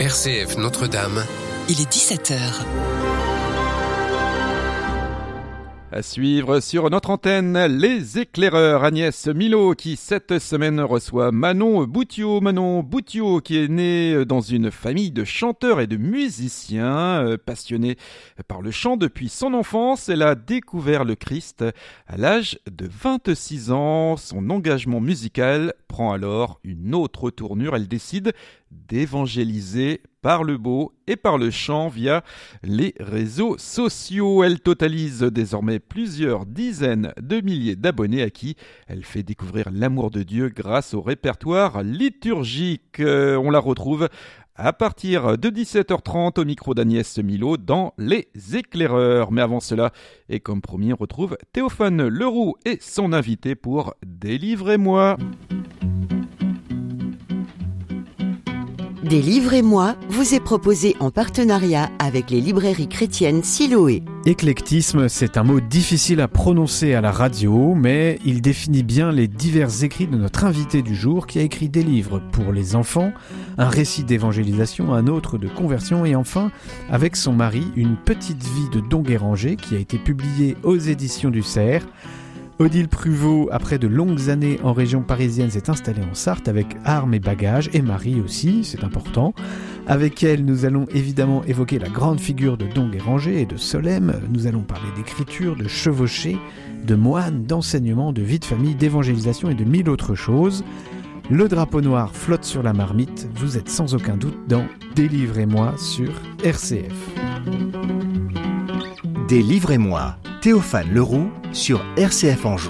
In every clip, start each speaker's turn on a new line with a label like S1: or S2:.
S1: RCF Notre-Dame.
S2: Il est 17h.
S3: À suivre sur notre antenne, les éclaireurs. Agnès Milot qui cette semaine reçoit Manon Boutiot. Manon Boutiot qui est née dans une famille de chanteurs et de musiciens. Passionnée par le chant depuis son enfance, elle a découvert le Christ à l'âge de 26 ans. Son engagement musical prend alors une autre tournure. Elle décide d'évangéliser par le beau et par le chant via les réseaux sociaux. Elle totalise désormais plusieurs dizaines de milliers d'abonnés à qui elle fait découvrir l'amour de Dieu grâce au répertoire liturgique. On la retrouve à partir de 17h30 au micro d'Agnès Milot dans Les Éclaireurs. Mais avant cela, et comme promis, on retrouve Théophane Leroux et son invité pour Délivrez-moi.
S4: Délivrez-moi vous est proposé en partenariat avec les librairies chrétiennes Siloé.
S5: Éclectisme, c'est un mot difficile à prononcer à la radio, mais il définit bien les divers écrits de notre invité du jour qui a écrit des livres pour les enfants, un récit d'évangélisation, un autre de conversion et enfin, avec son mari, une petite vie de Don Guéranger qui a été publiée aux éditions du Cerf. Odile Pruvot, après de longues années en région parisienne, s'est installée en Sarthe avec armes et bagages, et Marie aussi, c'est important. Avec elle, nous allons évidemment évoquer la grande figure de Don Guéranger et de Solesmes. Nous allons parler d'écriture, de chevauchée, de moines, d'enseignement, de vie de famille, d'évangélisation et de mille autres choses. Le drapeau noir flotte sur la marmite. Vous êtes sans aucun doute dans Délivrez-moi sur RCF.
S6: Délivrez-moi, Théophane Leroux sur RCF Anjou.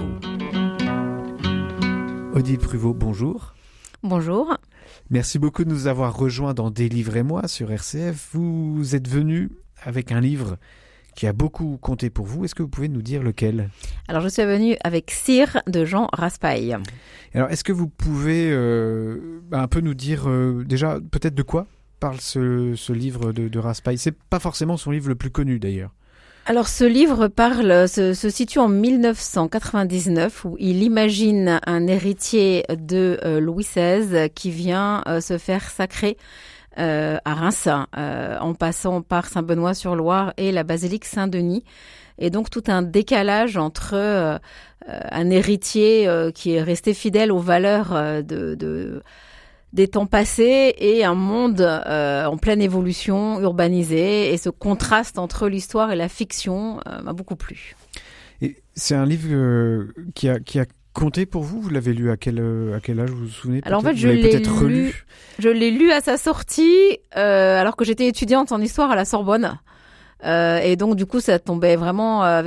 S5: Odile Pruvot, bonjour.
S7: Bonjour.
S5: Merci beaucoup de nous avoir rejoints dans Délivrez-moi sur RCF. Vous êtes venu avec un livre qui a beaucoup compté pour vous. Est-ce que vous pouvez nous dire lequel ?
S7: Alors, je suis venue avec Cire de Jean Raspail.
S5: Alors, est-ce que vous pouvez un peu nous dire déjà peut-être de quoi parle ce livre de Raspail ? C'est pas forcément son livre le plus connu d'ailleurs.
S7: Alors, ce livre se situe en 1999 où il imagine un héritier de Louis XVI qui vient se faire sacrer à Reims en passant par Saint-Benoît-sur-Loire et la basilique Saint-Denis. Et donc tout un décalage entre un héritier qui est resté fidèle aux valeurs des temps passés et un monde en pleine évolution, urbanisé. Et ce contraste entre l'histoire et la fiction m'a beaucoup plu.
S5: Et c'est un livre qui a compté pour vous ? Vous l'avez lu à quel âge, vous vous souvenez ?
S7: Alors en fait, je l'ai lu à sa sortie, alors que j'étais étudiante en histoire à la Sorbonne. Et donc du coup ça tombait vraiment en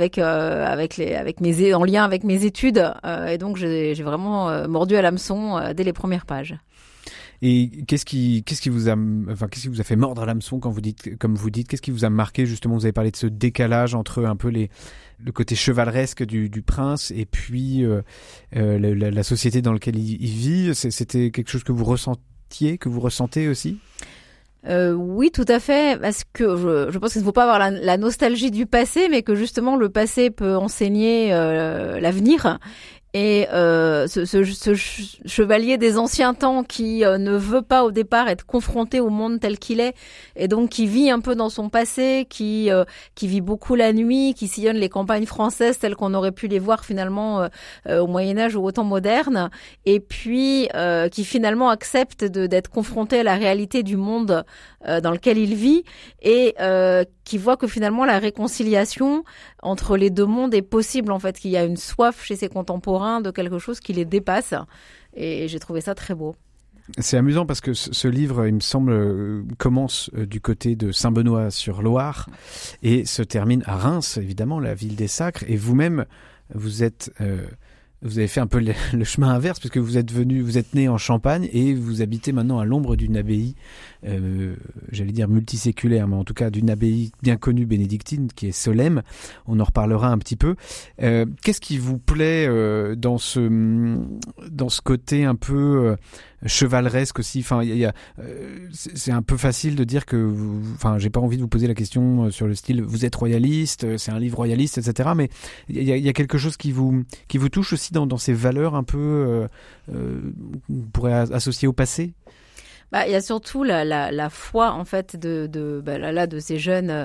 S7: lien avec mes études. Et donc j'ai vraiment mordu à l'hameçon dès les premières pages.
S5: Et qu'est-ce qui vous a fait mordre à l'hameçon comme vous dites, qu'est-ce qui vous a marqué justement ? Vous avez parlé de ce décalage entre un peu le côté chevaleresque du prince et puis la société dans laquelle il vit. C'était quelque chose que vous ressentiez, que vous ressentez aussi ?
S7: Oui, tout à fait, parce que je pense qu'il ne faut pas avoir la nostalgie du passé, mais que justement le passé peut enseigner l'avenir. Et ce chevalier des anciens temps qui ne veut pas au départ être confronté au monde tel qu'il est, et donc qui vit un peu dans son passé, qui vit beaucoup la nuit, qui sillonne les campagnes françaises telles qu'on aurait pu les voir finalement au Moyen-Âge ou au temps moderne, et puis qui finalement accepte d'être confronté à la réalité du monde dans lequel il vit, et qui voit que finalement la réconciliation entre les deux mondes est possible, en fait, qu'il y a une soif chez ses contemporains de quelque chose qui les dépasse, et j'ai trouvé ça très beau.
S5: C'est amusant parce que ce livre, il me semble, commence du côté de Saint-Benoît-sur-Loire et se termine à Reims, évidemment, la ville des sacres, et vous-même, vous avez fait un peu le chemin inverse parce que vous êtes né en Champagne et vous habitez maintenant à l'ombre d'une abbaye, j'allais dire multiséculaire, mais en tout cas d'une abbaye bien connue bénédictine qui est Solesmes. On en reparlera un petit peu. Qu'est-ce qui vous plaît dans ce côté un peu chevaleresque aussi? Enfin, c'est un peu facile de dire que, j'ai pas envie de vous poser la question sur le style vous êtes royaliste, c'est un livre royaliste, etc. Mais il y a quelque chose qui vous touche aussi dans ces valeurs un peu qu'on pourrait associer au passé.
S7: Il y a surtout la foi en fait de ces jeunes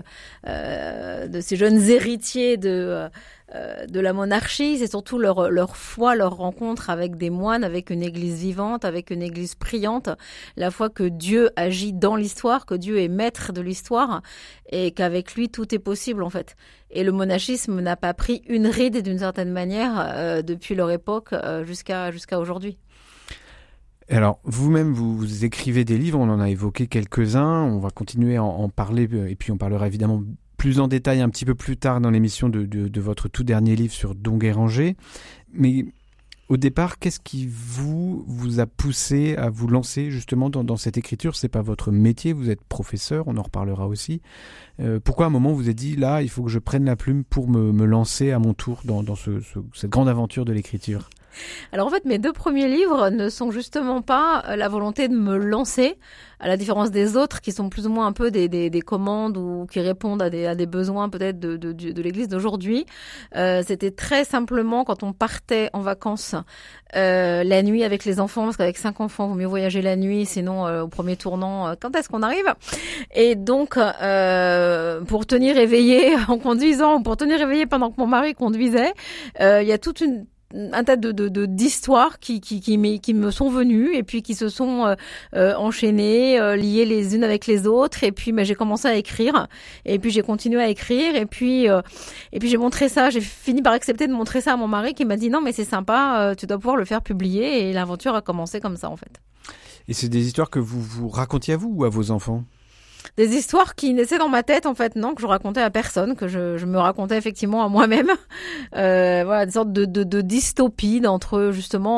S7: héritiers de la monarchie. C'est surtout leur foi, leur rencontre avec des moines, avec une église vivante, avec une église priante. La foi que Dieu agit dans l'histoire, que Dieu est maître de l'histoire et qu'avec lui tout est possible en fait. Et le monachisme n'a pas pris une ride d'une certaine manière depuis leur époque jusqu'à aujourd'hui.
S5: Alors, vous-même, vous écrivez des livres, on en a évoqué quelques-uns, on va continuer à en parler, et puis on parlera évidemment plus en détail un petit peu plus tard dans l'émission de votre tout dernier livre sur Don Guéranger. Mais au départ, qu'est-ce qui vous a poussé à vous lancer justement dans cette écriture ? C'est pas votre métier, vous êtes professeur, on en reparlera aussi. Pourquoi à un moment vous vous êtes dit, là, il faut que je prenne la plume pour me lancer à mon tour dans cette grande aventure de l'écriture ?
S7: Alors en fait, mes 2 premiers livres ne sont justement pas la volonté de me lancer, à la différence des autres qui sont plus ou moins un peu des commandes ou qui répondent à des besoins peut-être de l'Église d'aujourd'hui. C'était très simplement quand on partait en vacances la nuit avec les enfants, parce qu'avec 5 enfants, il vaut mieux voyager la nuit, sinon au premier tournant, quand est-ce qu'on arrive ? Et donc, pour tenir éveillé en conduisant ou pour tenir éveillé pendant que mon mari conduisait, il y a toute un tas d'histoires qui me sont venues et puis qui se sont enchaînées, liées les unes avec les autres, et puis j'ai commencé à écrire et puis j'ai continué à écrire et puis j'ai montré ça, j'ai fini par accepter de montrer ça à mon mari qui m'a dit non mais c'est sympa, tu dois pouvoir le faire publier, et l'aventure a commencé comme ça en fait.
S5: Et c'est des histoires que vous racontiez à vous ou à vos enfants ?
S7: Des histoires qui naissaient dans ma tête, en fait, non, que je racontais à personne, que je me racontais effectivement à moi-même. Voilà, des sortes de dystopie entre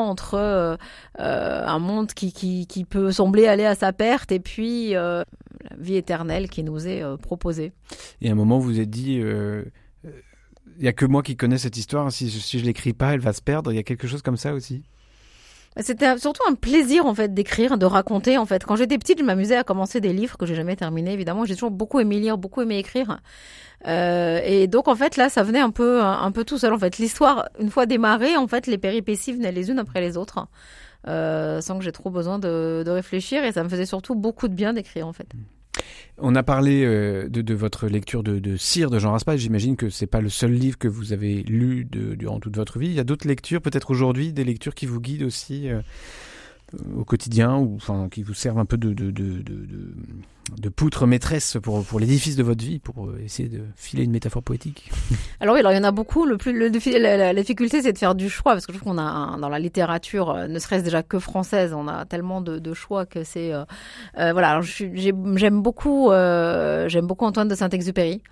S7: un monde qui peut sembler aller à sa perte et puis la vie éternelle qui nous est proposée.
S5: Et à un moment, vous vous êtes dit, il y a que moi qui connais cette histoire, si je l'écris pas, elle va se perdre. Il y a quelque chose comme ça aussi ?
S7: C'était surtout un plaisir en fait d'écrire, de raconter en fait. Quand j'étais petite, je m'amusais à commencer des livres que j'ai jamais terminés. Évidemment, j'ai toujours beaucoup aimé lire, beaucoup aimé écrire. Et donc en fait là, ça venait un peu tout seul en fait. L'histoire, une fois démarrée, en fait, les péripéties venaient les unes après les autres, sans que j'ai trop besoin de réfléchir. Et ça me faisait surtout beaucoup de bien d'écrire en fait.
S5: On a parlé de votre lecture de Cyr de Jean Raspail. J'imagine que c'est pas le seul livre que vous avez lu durant toute votre vie. Il y a d'autres lectures, peut-être aujourd'hui, des lectures qui vous guident aussi au quotidien, ou enfin qui vous servent un peu de poutre maîtresse pour l'édifice de votre vie, pour essayer de filer une métaphore poétique. Alors
S7: il y en a beaucoup. La difficulté, c'est de faire du choix, parce que je trouve qu'on a dans la littérature, ne serait-ce déjà que française, on a tellement de choix que c'est voilà. Alors j'aime beaucoup Antoine de Saint-Exupéry.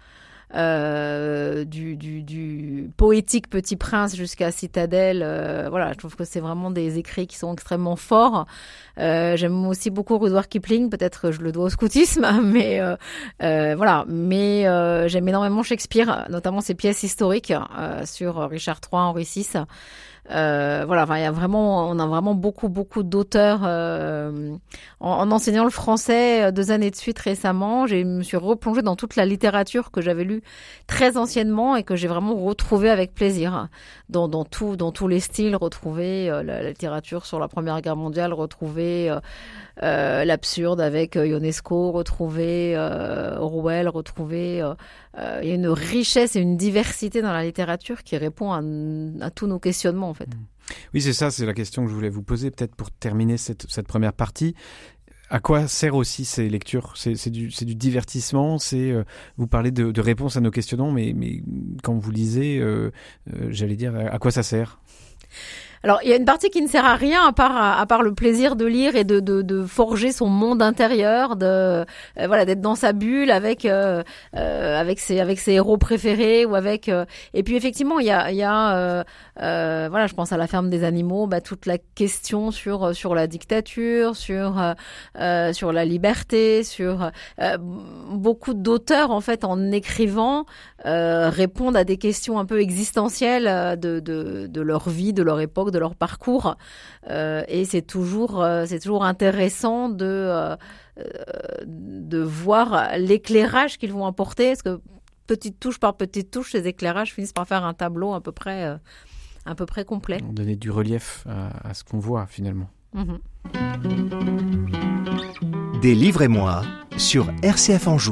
S7: Du poétique Petit Prince jusqu'à Citadelle, voilà, je trouve que c'est vraiment des écrits qui sont extrêmement forts. J'aime aussi beaucoup Rudyard Kipling, peut-être que je le dois au scoutisme, mais voilà. Mais j'aime énormément Shakespeare, notamment ses pièces historiques sur Richard III, Henri VI. Voilà, enfin, on a vraiment beaucoup d'auteurs. En enseignant le français 2 années de suite récemment, je me suis replongée dans toute la littérature que j'avais lue très anciennement et que j'ai vraiment retrouvée avec plaisir. Dans tous les styles, retrouver la littérature sur la Première Guerre mondiale, retrouver l'absurde avec Ionesco, retrouver Orwell, retrouver il y a une richesse et une diversité dans la littérature qui répond à tous nos questionnements en fait.
S5: Oui, c'est ça, c'est la question que je voulais vous poser peut-être pour terminer cette première partie. À quoi sert aussi ces lectures ? C'est du divertissement, vous parlez de réponses à nos questionnements, mais quand vous lisez, j'allais dire, à quoi ça sert ?
S7: Alors, il y a une partie qui ne sert à rien à part le plaisir de lire et de forger son monde intérieur, voilà, d'être dans sa bulle avec ses héros préférés ou avec et puis effectivement, il y a voilà, je pense à La Ferme des animaux, toute la question sur la dictature, sur la liberté, sur beaucoup d'auteurs en fait en écrivant répondent à des questions un peu existentielles de leur vie, de leur époque, de leur parcours, et c'est toujours intéressant de voir l'éclairage qu'ils vont apporter, parce que petite touche par petite touche, ces éclairages finissent par faire un tableau à peu près complet.
S5: Donner du relief à ce qu'on voit finalement.
S7: Mmh.
S6: Des livres et moi sur RCF Anjou.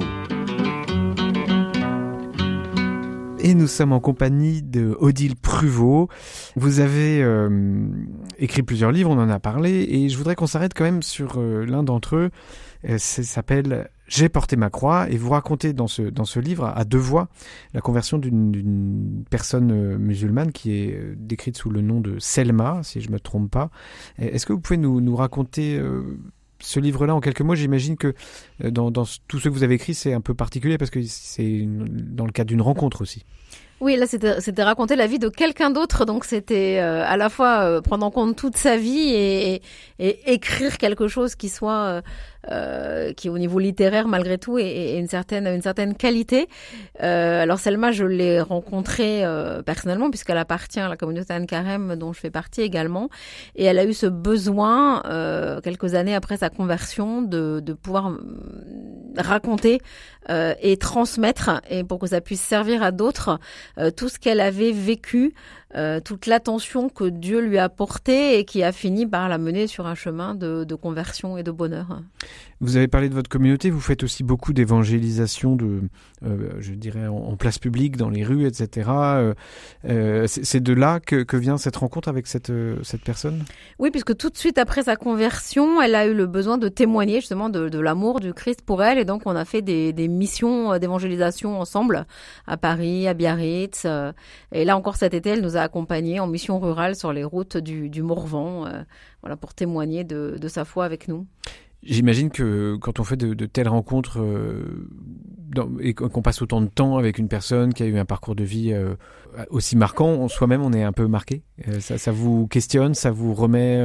S5: Et nous sommes en compagnie de Odile Pruvot. Vous avez écrit plusieurs livres, on en a parlé, et je voudrais qu'on s'arrête quand même sur l'un d'entre eux. Ça s'appelle « J'ai porté ma croix » et vous racontez dans ce livre à deux voix la conversion d'une personne musulmane qui est décrite sous le nom de Selma, si je ne me trompe pas. Est-ce que vous pouvez nous raconter ce livre-là en quelques mots? J'imagine que dans tout ce que vous avez écrit, c'est un peu particulier parce que c'est dans le cadre d'une rencontre aussi.
S7: Oui, là, c'était raconter la vie de quelqu'un d'autre, donc c'était à la fois prendre en compte toute sa vie et écrire quelque chose qui soit qui au niveau littéraire malgré tout et une certaine qualité. Alors Selma, je l'ai rencontrée personnellement puisqu'elle appartient à la communauté Anne Carême dont je fais partie également, et elle a eu ce besoin quelques années après sa conversion de pouvoir raconter et transmettre, et pour que ça puisse servir à d'autres, tout ce qu'elle avait vécu, toute l'attention que Dieu lui a portée et qui a fini par la mener sur un chemin de conversion et de bonheur.
S5: Vous avez parlé de votre communauté, vous faites aussi beaucoup d'évangélisation je dirais en place publique, dans les rues, etc. C'est de là que vient cette rencontre avec cette personne? Oui,
S7: puisque tout de suite après sa conversion, elle a eu le besoin de témoigner justement de l'amour du Christ pour elle, et donc on a fait des missions d'évangélisation ensemble à Paris, à Biarritz, et là encore cet été, elle nous a accompagnés en mission rurale sur les routes du Morvan, voilà, pour témoigner de sa foi avec nous.
S5: J'imagine que quand on fait de telles rencontres et qu'on passe autant de temps avec une personne qui a eu un parcours de vie aussi marquant, soi-même on est un peu marqué. Ça vous questionne, ça vous remet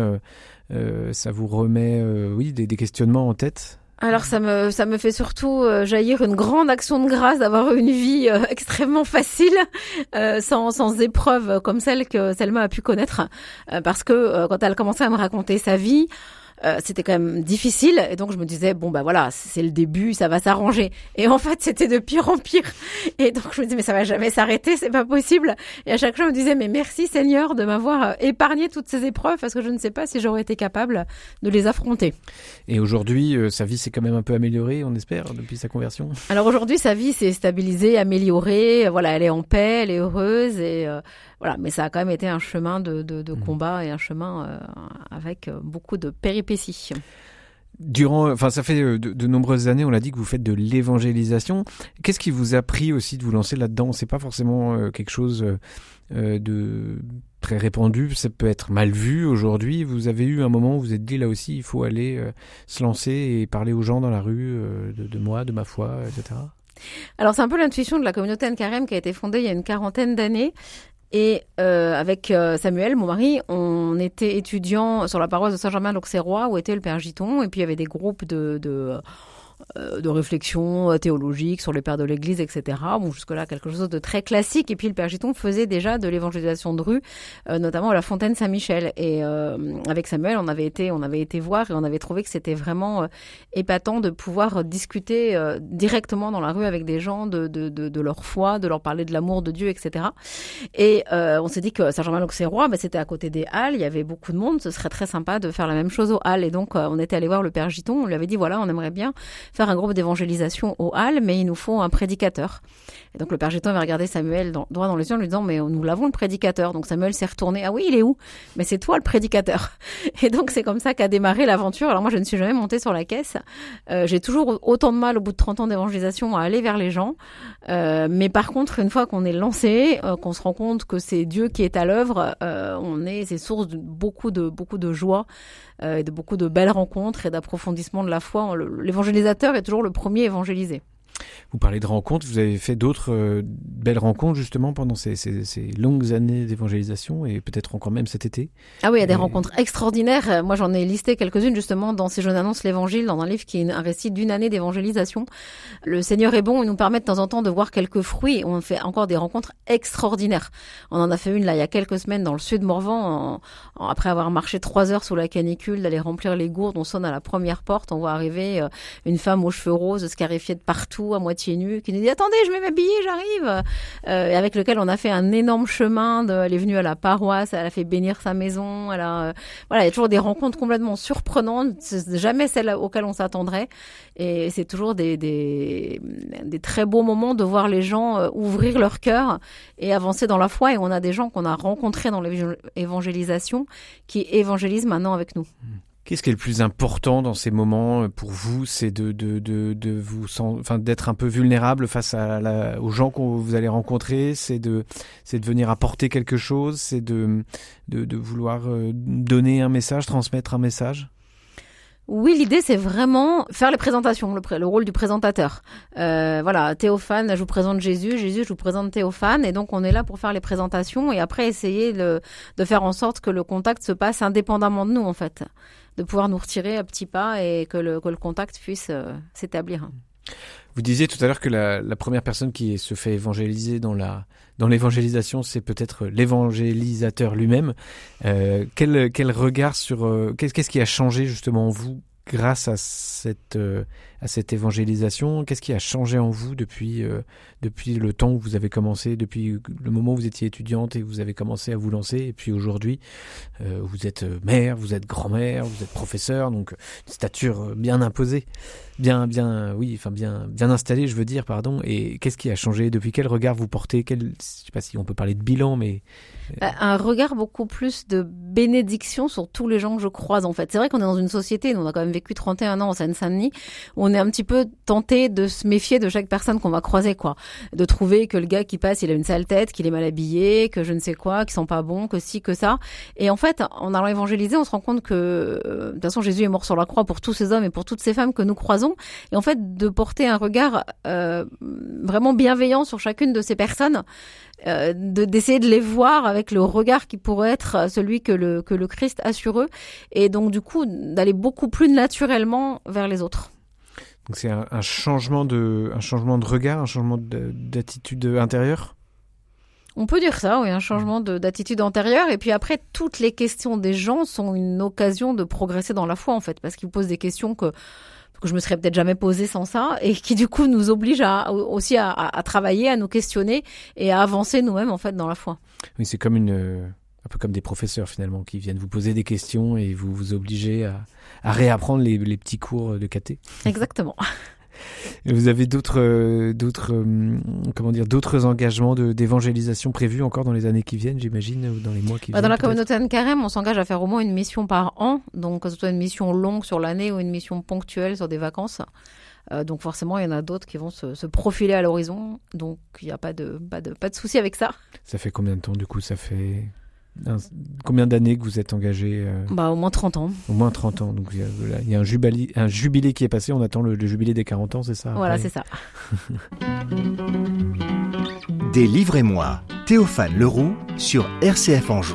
S5: des questionnements en tête?
S7: Alors ça me fait surtout jaillir une grande action de grâce d'avoir eu une vie extrêmement facile, sans épreuves comme celle que Selma a pu connaître, parce que quand elle a commencé à me raconter sa vie, c'était quand même difficile, et donc je me disais bon bah voilà, c'est le début, ça va s'arranger, et en fait c'était de pire en pire, et donc je me disais mais ça va jamais s'arrêter, c'est pas possible, et à chaque fois je me disais mais merci Seigneur de m'avoir épargné toutes ces épreuves, parce que je ne sais pas si j'aurais été capable de les affronter.
S5: Et aujourd'hui sa vie s'est quand même un peu améliorée, on espère, depuis sa conversion?
S7: Alors aujourd'hui sa vie s'est stabilisée, améliorée, voilà, elle est en paix, elle est heureuse, et voilà, mais ça a quand même été un chemin de combat et un chemin avec beaucoup de péripéties.
S5: Ça fait de nombreuses années, on l'a dit, que vous faites de l'évangélisation. Qu'est-ce qui vous a pris aussi de vous lancer là-dedans? C'est pas forcément quelque chose de très répandu, ça peut être mal vu aujourd'hui. Vous avez eu un moment où vous vous êtes dit là aussi, il faut aller se lancer et parler aux gens dans la rue de moi, de ma foi, etc. Alors c'est un peu l'intuition de la communauté Anne Carême qui a été fondée il y a une 40aine d'années.
S7: Et avec Samuel, mon mari, on était étudiants sur la paroisse de Saint-Germain-l'Auxerrois où était le Père Giton, et puis il y avait des groupes de réflexion théologique sur les pères de l'Église, etc. Bon, jusque-là, quelque chose de très classique. Et puis, le Père Giton faisait déjà de l'évangélisation de rue, notamment à la Fontaine Saint-Michel. Et avec Samuel, on avait été voir, et on avait trouvé que c'était vraiment épatant de pouvoir discuter directement dans la rue avec des gens de leur foi, de leur parler de l'amour de Dieu, etc. Et on s'est dit que Saint-Germain-l'Auxerrois, c'était à côté des Halles, il y avait beaucoup de monde, ce serait très sympa de faire la même chose aux Halles. Et donc, on était allé voir le Père Giton, on lui avait dit, voilà, on aimerait bien faire un groupe d'évangélisation aux Halles, mais il nous faut un prédicateur. Et donc le Père Giton avait regardé Samuel droit dans les yeux en lui disant mais nous l'avons le prédicateur. Donc Samuel s'est retourné, ah oui il est où? Mais c'est toi le prédicateur. Et donc c'est comme ça qu'a démarré l'aventure. Alors moi je ne suis jamais montée sur la caisse, j'ai toujours autant de mal au bout de 30 ans d'évangélisation à aller vers les gens, mais par contre une fois qu'on est lancé, qu'on se rend compte que c'est Dieu qui est à l'œuvre, c'est source de beaucoup de joie, et de beaucoup de belles rencontres et d'approfondissement de la foi. L'évangélisateur est toujours le premier évangélisé.
S5: Vous parlez de rencontres, vous avez fait d'autres belles rencontres justement pendant ces longues années d'évangélisation et peut-être encore même cet été.
S7: Ah oui, il y a des rencontres extraordinaires. Moi, j'en ai listé quelques-unes justement dans Si je annonce l'évangile, dans un livre qui est un récit d'une année d'évangélisation. Le Seigneur est bon, il nous permet de temps en temps de voir quelques fruits et on fait encore des rencontres extraordinaires. On en a fait une là il y a quelques semaines dans le sud Morvan, après avoir marché 3 heures sous la canicule, d'aller remplir les gourdes. On sonne à la première porte, on voit arriver une femme aux cheveux roses, scarifiée de partout, à moitié nue, qui nous dit attendez, je vais m'habiller, j'arrive, et avec lequel on a fait un énorme chemin. Elle est venue à la paroisse, elle a fait bénir sa maison. Voilà, il y a toujours des rencontres complètement surprenantes, c'est jamais celles auxquelles on s'attendrait, et c'est toujours des très beaux moments de voir les gens ouvrir leur cœur et avancer dans la foi. Et on a des gens qu'on a rencontrés dans l'évangélisation qui évangélisent maintenant avec nous.
S5: Qu'est-ce qui est le plus important dans ces moments pour vous? C'est de d'être un peu vulnérable face aux gens que vous allez rencontrer. C'est de venir apporter quelque chose. C'est de vouloir donner un message, transmettre un message.
S7: Oui, l'idée, c'est vraiment faire les présentations, le rôle du présentateur. Voilà, Théophane, je vous présente Jésus, je vous présente Théophane, et donc on est là pour faire les présentations et après essayer de faire en sorte que le contact se passe indépendamment de nous, en fait. De pouvoir nous retirer à petits pas et que le contact puisse s'établir.
S5: Vous disiez tout à l'heure que la première personne qui se fait évangéliser dans l'évangélisation, c'est peut-être l'évangélisateur lui-même. Quel regard sur qu'est-ce qui a changé justement en vous grâce à cette évangélisation? Qu'est-ce qui a changé en vous depuis le temps où vous avez commencé, depuis le moment où vous étiez étudiante et vous avez commencé à vous lancer, et puis aujourd'hui, vous êtes mère, vous êtes grand-mère, vous êtes professeur, donc une stature bien imposée, bien installée, je veux dire, pardon. Et qu'est-ce qui a changé? Depuis quel regard vous portez? Je ne sais pas si on peut parler de bilan, mais...
S7: Un regard beaucoup plus de bénédiction sur tous les gens que je croise, en fait. C'est vrai qu'on est dans une société, nous on a quand même vécu 31 ans en Seine-Saint-Denis, où on est un petit peu tenté de se méfier de chaque personne qu'on va croiser, quoi. De trouver que le gars qui passe, il a une sale tête, qu'il est mal habillé, que je ne sais quoi, qu'il sent pas bon, que ci, que ça. Et en fait, en allant évangéliser, on se rend compte que, de toute façon, Jésus est mort sur la croix pour tous ces hommes et pour toutes ces femmes que nous croisons. Et en fait, de porter un regard vraiment bienveillant sur chacune de ces personnes, d'essayer de les voir avec le regard qui pourrait être celui que le Christ a sur eux, et donc du coup d'aller beaucoup plus naturellement vers les autres.
S5: Donc c'est un changement de regard, un changement d'attitude intérieure.
S7: On peut dire ça, oui, un changement d'attitude antérieure. Et puis après, toutes les questions des gens sont une occasion de progresser dans la foi, en fait, parce qu'ils vous posent des questions que je me serais peut-être jamais posée sans ça, et qui du coup nous oblige aussi à travailler, à nous questionner et à avancer nous-mêmes en fait dans la foi.
S5: Oui, c'est comme un peu comme des professeurs finalement qui viennent vous poser des questions et vous obligez à réapprendre les petits cours de caté.
S7: Exactement.
S5: Et vous avez d'autres engagements d'évangélisation prévus encore dans les années qui viennent, j'imagine, ou dans les mois qui viennent?
S7: Dans la communauté Anne-Carême, on s'engage à faire au moins une mission par an, donc que ce soit une mission longue sur l'année ou une mission ponctuelle sur des vacances. Donc forcément, il y en a d'autres qui vont se profiler à l'horizon, donc il n'y a pas de souci avec ça.
S5: Ça fait combien de temps du coup? Ça fait combien d'années que vous êtes engagé?
S7: Au moins 30 ans.
S5: Au moins 30 ans. Donc il y a un jubilé qui est passé. On attend le jubilé des 40 ans, c'est ça?
S7: Voilà, c'est ça.
S6: Délivrez-moi, Théophane Leroux sur RCF Anjou.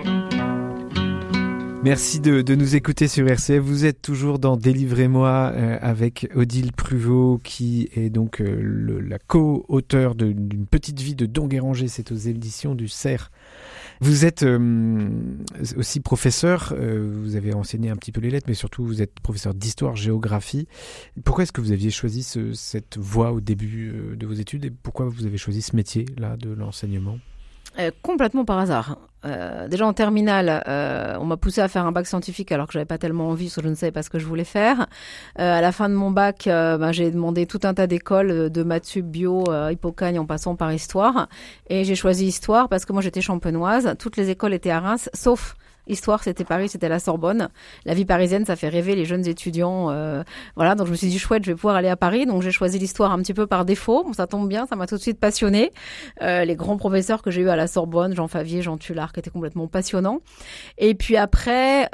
S5: Merci de nous écouter sur RCF. Vous êtes toujours dans Délivrez-moi avec Odile Pruvot, qui est donc la co-auteure d'une petite vie de Don Guéranger. C'est aux éditions du Cerf. Vous êtes aussi professeur, vous avez enseigné un petit peu les lettres, mais surtout vous êtes professeur d'histoire-géographie. Pourquoi est-ce que vous aviez choisi cette voie au début de vos études, et pourquoi vous avez choisi ce métier-là de l'enseignement?
S7: Complètement par hasard. Déjà en terminale, on m'a poussé à faire un bac scientifique alors que j'avais pas tellement envie, parce que je ne savais pas ce que je voulais faire. À la fin de mon bac, j'ai demandé tout un tas d'écoles, de maths sup, bio, Hippocagne, en passant par histoire. Et j'ai choisi histoire parce que moi j'étais champenoise. Toutes les écoles étaient à Reims, sauf Histoire, c'était Paris, c'était la Sorbonne. La vie parisienne, ça fait rêver les jeunes étudiants. Voilà, donc je me suis dit chouette, je vais pouvoir aller à Paris. Donc j'ai choisi l'histoire un petit peu par défaut. Bon, ça tombe bien, ça m'a tout de suite passionnée. Les grands professeurs que j'ai eus à la Sorbonne, Jean Favier, Jean Tullard, qui étaient complètement passionnants. Et puis après,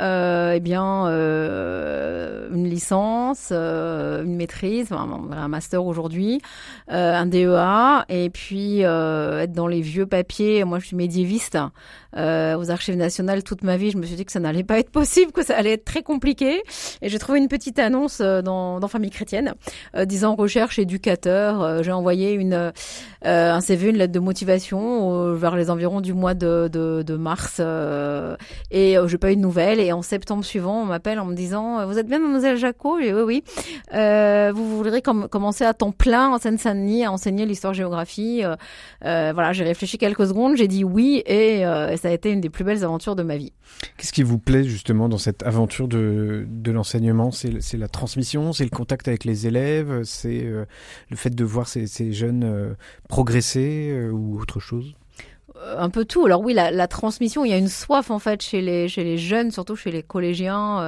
S7: une licence, une maîtrise, un master aujourd'hui, un DEA, et puis être dans les vieux papiers. Moi, je suis médiéviste aux Archives nationales toute ma vie. vie, je me suis dit que ça n'allait pas être possible, que ça allait être très compliqué. Et j'ai trouvé une petite annonce dans Famille chrétienne disant recherche éducateur. J'ai envoyé un CV, une lettre de motivation vers les environs du mois de mars et j'ai pas eu de nouvelles. Et en septembre suivant, on m'appelle en me disant vous êtes bien mademoiselle Jacot? J'ai oui. Vous voudriez commencer à temps plein en Seine-Saint-Denis à enseigner l'histoire-géographie. Voilà, j'ai réfléchi quelques secondes, j'ai dit oui et ça a été une des plus belles aventures de ma vie.
S5: Qu'est-ce qui vous plaît justement dans cette aventure de l'enseignement? C'est la transmission, c'est le contact avec les élèves, c'est le fait de voir ces jeunes progresser ou autre chose?
S7: Un peu tout. Alors oui, la transmission, il y a une soif en fait chez les jeunes, surtout chez les collégiens,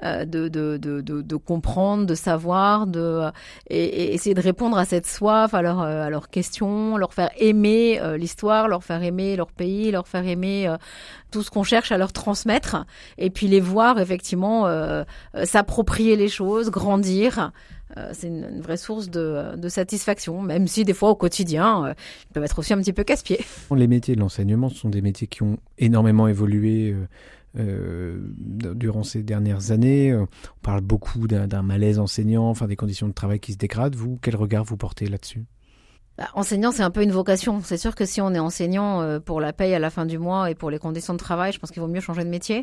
S7: de comprendre, de savoir, et essayer de répondre à cette soif, à leurs questions, leur faire aimer l'histoire, leur faire aimer leur pays, leur faire aimer tout ce qu'on cherche à leur transmettre, et puis les voir effectivement s'approprier les choses, grandir. C'est une vraie source de satisfaction, même si des fois au quotidien, ils peuvent être aussi un petit peu casse-pieds.
S5: Les métiers de l'enseignement, ce sont des métiers qui ont énormément évolué durant ces dernières années. On parle beaucoup d'un malaise enseignant, enfin des conditions de travail qui se dégradent. Vous, quel regard vous portez là-dessus ?
S7: Enseignant, c'est un peu une vocation. C'est sûr que si on est enseignant pour la paye à la fin du mois et pour les conditions de travail, je pense qu'il vaut mieux changer de métier.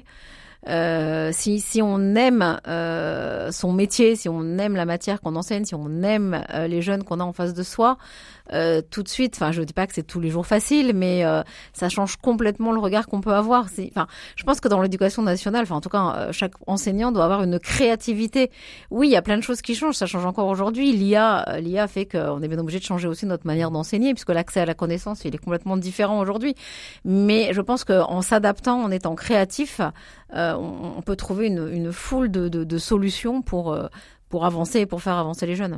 S7: Si on aime son métier, si on aime la matière qu'on enseigne, si on aime les jeunes qu'on a en face de soi, tout de suite, enfin je dis pas que c'est tous les jours facile, mais ça change complètement le regard qu'on peut avoir. Je pense que dans l'éducation nationale, en tout cas chaque enseignant doit avoir une créativité. Oui, il y a plein de choses qui changent, ça change encore aujourd'hui. L'IA fait qu'on est bien obligé de changer aussi notre manière d'enseigner, puisque l'accès à la connaissance il est complètement différent aujourd'hui. Mais je pense qu'en s'adaptant, en étant créatif, on peut trouver une foule de solutions pour avancer et pour faire avancer les jeunes.